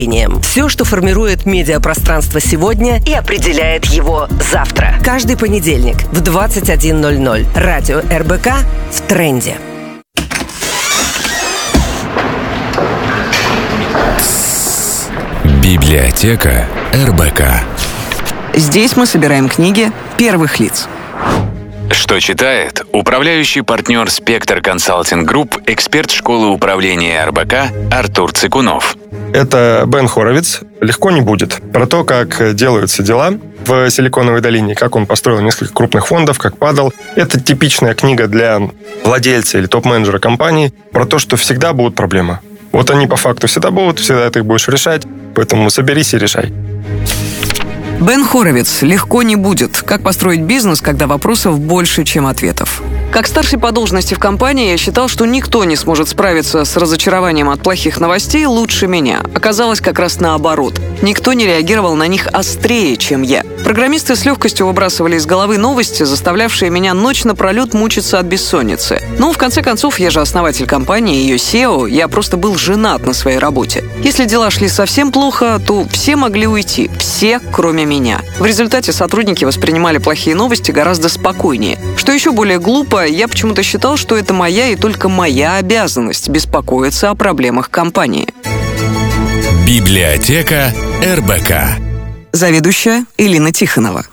Все, что формирует медиапространство сегодня и определяет его завтра. Каждый понедельник в 21:00. Радио РБК в тренде. Библиотека РБК. Здесь мы собираем книги первых лиц. Что читает управляющий партнер «Спектр Консалтинг Групп», эксперт школы управления РБК Артур Цикунов. Это Бен Хоровиц «Легко не будет». Про то, как делаются дела в Силиконовой долине, как он построил несколько крупных фондов, как падал. Это типичная книга для владельца или топ-менеджера компании про то, что всегда будут проблемы. Вот они по факту всегда будут, всегда ты их будешь решать, поэтому соберись и решай. Бен Хоровиц «Легко не будет. Как построить бизнес, когда вопросов больше, чем ответов». Как старший по должности в компании, я считал, что никто не сможет справиться с разочарованием от плохих новостей лучше меня. Оказалось как раз наоборот. Никто не реагировал на них острее, чем я. Программисты с легкостью выбрасывали из головы новости, заставлявшие меня ночь напролет мучиться от бессонницы. Но, в конце концов, я же основатель компании, ее SEO, я просто был женат на своей работе. Если дела шли совсем плохо, то все могли уйти. Все, кроме меня. В результате сотрудники воспринимали плохие новости гораздо спокойнее. Что еще более глупо, я почему-то считал, что это моя и только моя обязанность беспокоиться о проблемах компании. Библиотека РБК. Заведующая Элина Тихонова.